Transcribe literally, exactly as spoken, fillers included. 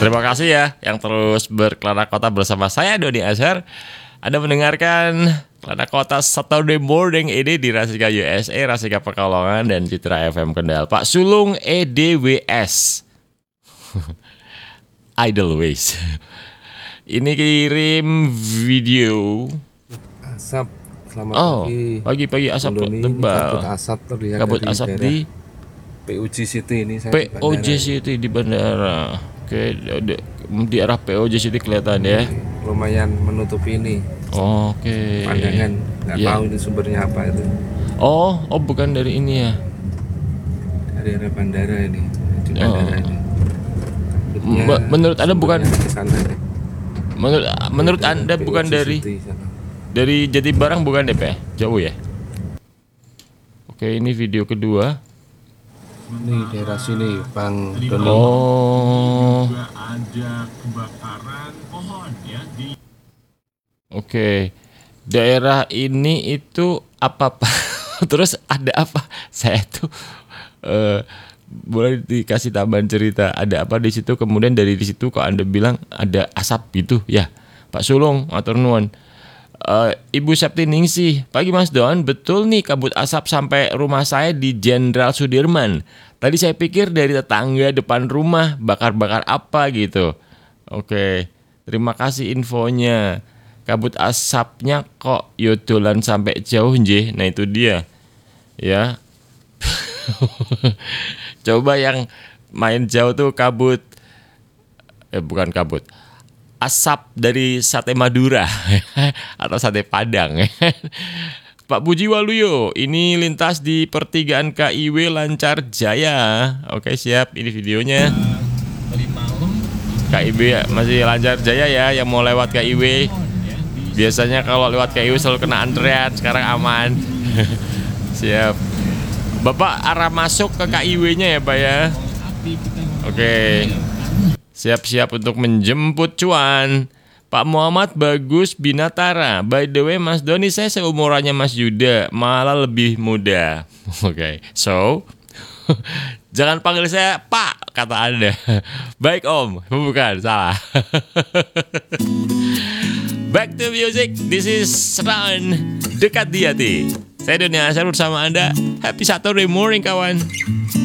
Terima kasih ya yang terus berkelana kota bersama saya Doni Azhar. Anda mendengarkan Kelana Kota Saturday Morning ini di Rasika U S A, Rasika Pekalongan, dan Citra F M Kendal. Pak Sulung E D W S Idleways ini kirim video asap. Selamat oh, pagi. Pagi-pagi asap Doni, tebal. kabut asap terlihat Kabut dari asap di P O J City ini. Saya P O J City di bandara. Oke, di, di arah P O J City kelihatan ya. Lumayan menutupi ini. Oke. Pandangan. Nggak Ya. tahu ini sumbernya apa itu. Oh, oh bukan dari ini ya. Dari arah bandara ini. Di bandara Oh. ini. Mbak, Takutnya menurut Anda bukan sumbernya ke sana nih. menurut menurut Dari Anda P O J bukan dari City sana. dari Jatibarang bukan D P? Jauh ya? Oke, ini video kedua. Ini daerah sini, Bang Doni. Oh. Juga ada kebakaran pohon ya di Oke. Daerah ini itu apa Pak? Terus ada apa? Saya tuh eh, boleh dikasih tambahan cerita ada apa di situ, kemudian dari di situ kok Anda bilang ada asap gitu ya Pak Sulung, matur nuwun. Uh, Ibu Septiningsih, pagi Mas Don, betul nih kabut asap sampai rumah saya di Jenderal Sudirman. Tadi saya pikir dari tetangga depan rumah, bakar-bakar apa gitu. Oke, terima kasih infonya. Kabut asapnya kok yodolan sampai jauh nje. Nah itu dia ya. Coba yang main jauh tuh kabut, eh bukan kabut, asap dari sate Madura atau sate Padang. Pak Puji Waluyo, ini lintas di pertigaan K I W lancar jaya. Oke siap, ini videonya. K I W masih lancar jaya ya, yang mau lewat K I W. Biasanya kalau lewat K I W selalu kena antrean, sekarang aman. Siap. Bapak arah masuk ke K I W-nya ya Pak ya. Oke. Siap-siap untuk menjemput cuan. Pak Muhammad Bagus Binatara. By the way Mas Doni, saya seumurannya Mas Yuda, malah lebih muda. Oke, okay. So jangan panggil saya Pak, kata Anda. Baik Om, bukan, salah. Back to music, this is Run Dekat di Hati. Saya Doni Azhar bersama Anda. Happy Saturday morning kawan.